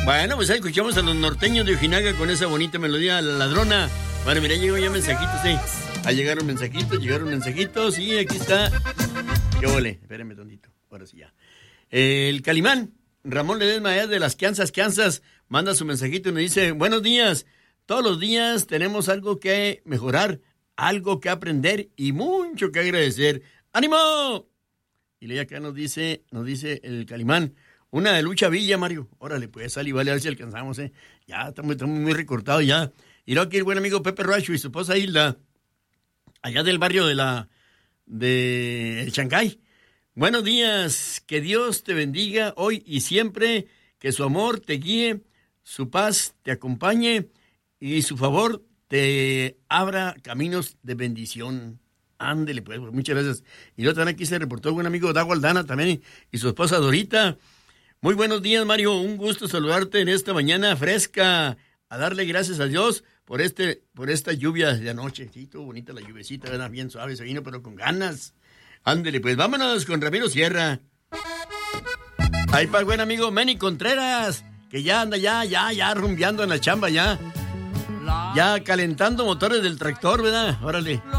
Bueno, pues ahí escuchamos a los norteños de Ojinaga con esa bonita melodía, La Ladrona. Bueno, mira, llegó ya mensajitos, sí. Ahí llegaron mensajitos, y aquí está. ¿Qué ole? Espérenme tantito, ahora sí ya. El Calimán, Ramón Ledesma de las Kansas, manda su mensajito y nos dice, buenos días, todos los días tenemos algo que mejorar, algo que aprender y mucho que agradecer. ¡Ánimo! Y le acá nos dice el Calimán, una de Lucha Villa, Mario. Órale, pues, sal y vale, a ver si alcanzamos, Ya, estamos muy recortados ya. Y luego aquí el buen amigo Pepe Racho y su esposa Hilda, allá del barrio de el Chancay. Buenos días, que Dios te bendiga hoy y siempre, que su amor te guíe, su paz te acompañe y su favor te abra caminos de bendición. Ándele, pues, muchas gracias. Y luego también aquí se reportó el buen amigo Dago Aldana también y su esposa Dorita. Muy buenos días, Mario, un gusto saludarte en esta mañana fresca, a darle gracias a Dios por esta lluvia de anoche. Sí, estuvo bonita la lluviecita, ¿verdad? Bien suave se vino, pero con ganas. Ándele, pues, vámonos con Ramiro Sierra. Ahí para el buen amigo Manny Contreras, que ya anda ya rumbeando en la chamba, ya calentando motores del tractor, ¿verdad? Órale.